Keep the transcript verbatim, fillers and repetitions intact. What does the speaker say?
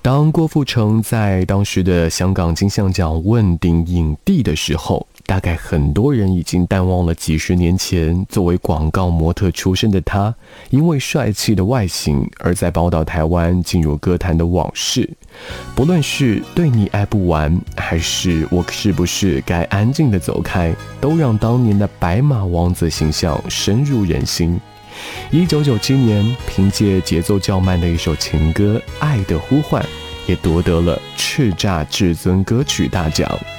当郭富城在当时的香港金像奖问鼎影帝的时候，大概很多人已经淡忘了几十年前作为广告模特出身的他，因为帅气的外形而在宝岛台湾进入歌坛的往事。不论是对你爱不完，还是我是不是该安静的走开，都让当年的白马王子形象深入人心。一九九七年，凭借节奏较慢的一首情歌《爱的呼唤》，也夺得了叱咤至尊歌曲大奖。